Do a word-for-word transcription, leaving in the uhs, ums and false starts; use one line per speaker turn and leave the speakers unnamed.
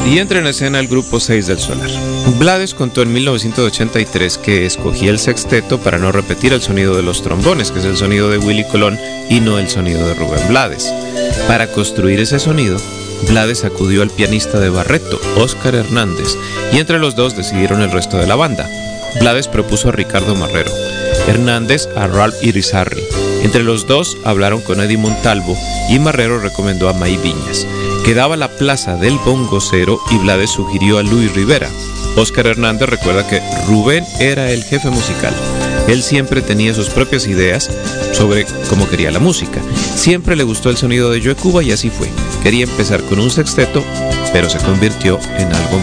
y entra en escena el grupo seis del Solar. Blades contó en mil novecientos ochenta y tres que escogía el sexteto para no repetir el sonido de los trombones, que es el sonido de Willy Colón y no el sonido de Rubén Blades. Para construir ese sonido, Blades acudió al pianista de Barreto, Óscar Hernández, y entre los dos decidieron el resto de la banda. Blades propuso a Ricardo Marrero, Hernández a Ralph Irizarry. Entre los dos hablaron con Eddie Montalvo y Marrero recomendó a May Viñas. Quedaba la plaza del bongocero y Blades sugirió a Luis Rivera. Óscar Hernández recuerda que Rubén era el jefe musical. Él siempre tenía sus propias ideas sobre cómo quería la música. Siempre le gustó el sonido de Joe Cuba y así fue. Quería empezar con un sexteto, pero se convirtió en algo